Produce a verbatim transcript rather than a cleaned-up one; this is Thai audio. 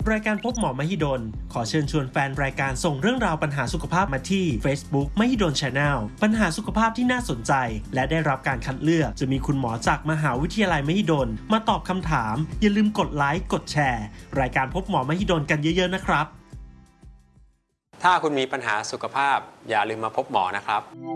รายการพบหมอมหิดลขอเชิญชวนแฟนรายการส่งเรื่องราวปัญหาสุขภาพมาที่ Facebook มหิดล Channel ปัญหาสุขภาพที่น่าสนใจและได้รับการคัดเลือกจะมีคุณหมอจากมหาวิทยาลัยมหิดลมาตอบคำถามอย่าลืมกดไลค์กดแชร์รายการพบหมอมหิดลกันเยอะๆนะครับถ้าคุณมีปัญหาสุขภาพอย่าลืมมาพบหมอนะครับ